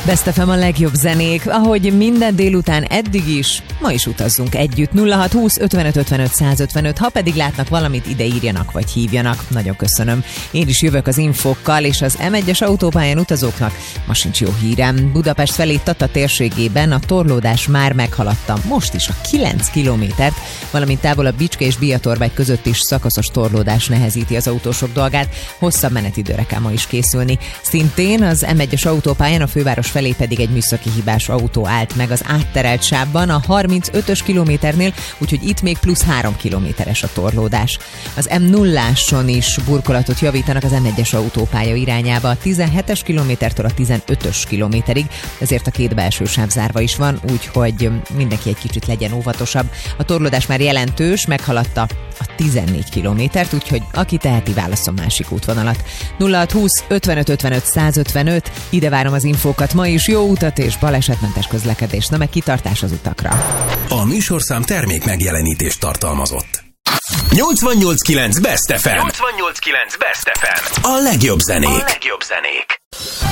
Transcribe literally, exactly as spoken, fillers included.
Best ef em a legjobb zenék, ahogy minden délután eddig is, ma is utazzunk együtt. nulla hat húsz ötvenöt ötvenöt százötvenöt, ha pedig látnak valamit, ide írjanak vagy hívjanak. Nagyon köszönöm. Én is jövök az infókkal, és az em egyes autópályán utazóknak ma sincs jó hírem. Budapest felé Tata térségében a torlódás már meghaladta most is a kilenc kilométert, valamint távolabb Bicske és Biatorvágy között is szakaszos torlódás nehezíti az autósok dolgát. Hosszabb menetidőre kell ma is készülni. Szintén az em egyes autópályán a főváros felé pedig egy műszaki hibás autó állt meg az átterelt sávban a harmincötös kilométernél, úgyhogy itt még plusz három kilométeres a torlódás. Az em nulláson is burkolatot javítanak az em egyes autópálya irányába a tizenhetes kilométertől a tizenötös kilométerig, ezért a két belső sáv zárva is van, úgyhogy mindenki egy kicsit legyen óvatosabb. A torlódás már jelentős, meghaladta a tizennégy kilométert, úgyhogy aki teheti, válasszon másik útvonalat. nulla hat húsz ötvenöt ötvenöt százötvenöt, ide várom az infókat ma is, jó utat és balesetmentes közlekedés, na meg kitartás az utakra. A műsorszám termék megjelenítést tartalmazott. nyolcvannyolc kilenc Best ef em. nyolcvannyolc kilenc Best ef em. A legjobb zenék. A legjobb zenék.